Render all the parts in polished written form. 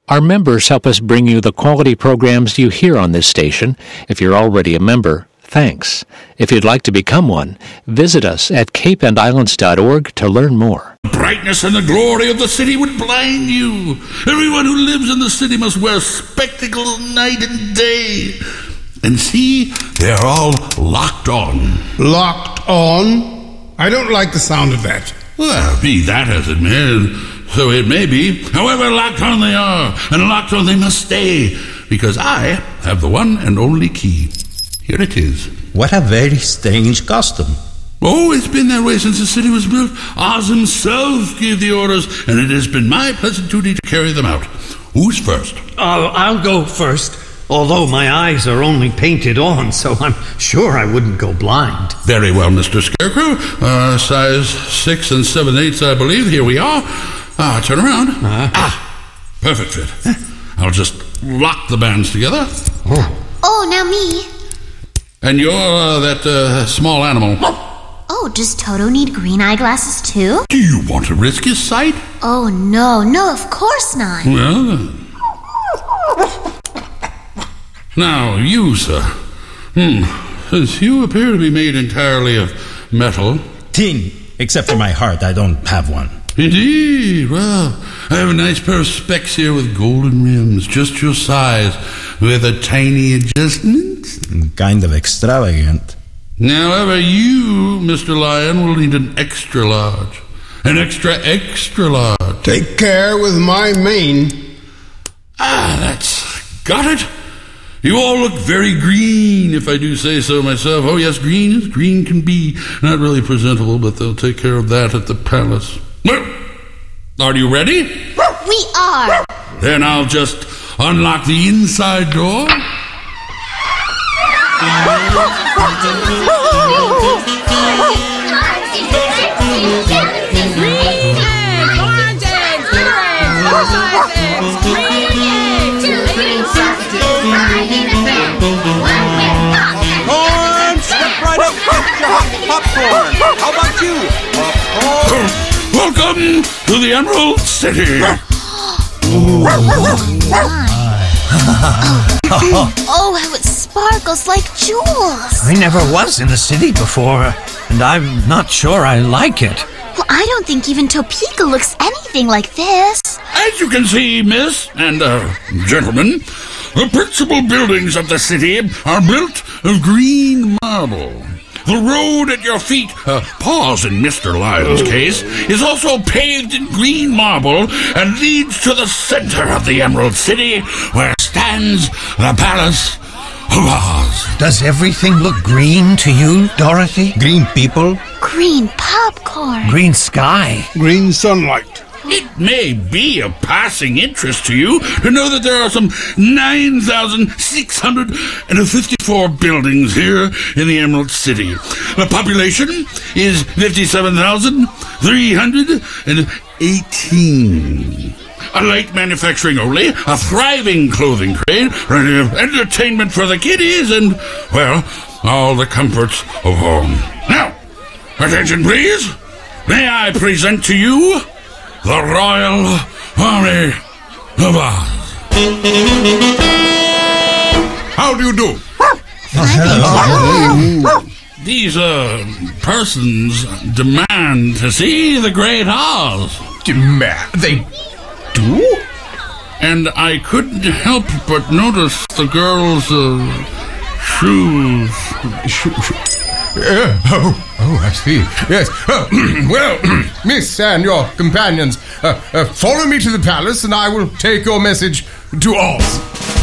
Our members help us bring you the quality programs you hear on this station. If you're already a member, thanks. If you'd like to become one, visit us at capeandislands.org to learn more. The brightness and the glory of the city would blind you. Everyone who lives in the city must wear spectacles night and day. And see, they're all locked on. Locked on? I don't like the sound of that. Well, be that as it may, so it may be. However, locked on they are, and locked on they must stay, because I have the one and only key. Here it is. What a very strange custom. Oh, it's been that way since the city was built. Oz himself gave the orders, and it has been my pleasant duty to carry them out. Who's first? I'll go first. Although my eyes are only painted on, so I'm sure I wouldn't go blind. Very well, Mr. Scarecrow. Size 6 7/8, I believe. Here we are. Turn around. Perfect fit. I'll just lock the bands together. Oh, now me. And you're that small animal. Oh, does Toto need green eyeglasses too? Do you want to risk his sight? Oh, no, of course not. Well, now, you, sir. Since you appear to be made entirely of metal. Tin, except for my heart, I don't have one. Indeed. Well, I have a nice pair of specs here with golden rims, just your size, with a tiny adjustment. Kind of extravagant. However, you, Mr. Lion, will need an extra large. An extra large. Take care with my mane. That's got it. You all look very green, if I do say so myself. Oh, yes, green as green can be. Not really presentable, but they'll take care of that at the palace. Well, are you ready? We are. Then I'll just unlock the inside door. Popcorn! How about you? Welcome to the Emerald City. Oh, how it sparkles like jewels. I never was in the city before, and I'm not sure I like it. Well, I don't think even Topeka looks anything like this. As you can see, miss and gentlemen, the principal buildings of the city are built of green marble. The road at your feet, paws in Mr. Lion's case, is also paved in green marble and leads to the center of the Emerald City, where stands the Palace of Oz. Does everything look green to you, Dorothy? Green people? Green popcorn. Green sky. Green sunlight. It may be of passing interest to you to know that there are some 9,654 buildings here in the Emerald City. The population is 57,318. A light manufacturing only, a thriving clothing trade, entertainment for the kiddies, and, well, all the comforts of home. Now, attention please. May I present to you the Royal Army of Oz. How do you do? Hello. These, persons demand to see the Great Oz. Demand? They do? And I couldn't help but notice the girl's, shoes. Oh, I see. Yes. Well, Miss and your companions, follow me to the palace and I will take your message to Oz.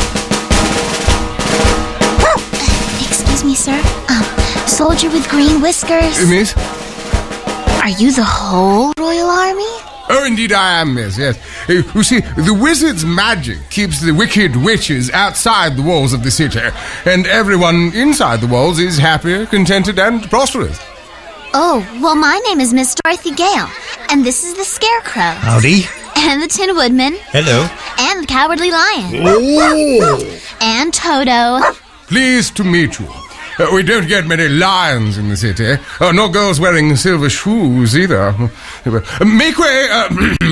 Excuse me, sir. Soldier with green whiskers. Miss? Are you the whole Royal Army? Oh, indeed I am, miss, yes. You see, the wizard's magic keeps the wicked witches outside the walls of the city, and everyone inside the walls is happy, contented, and prosperous. Oh, well, my name is Miss Dorothy Gale, and this is the Scarecrow. Howdy. And the Tin Woodman. Hello. And the Cowardly Lion. Oh! And Toto. Pleased to meet you. We don't get many lions in the city, nor girls wearing silver shoes either. Make way,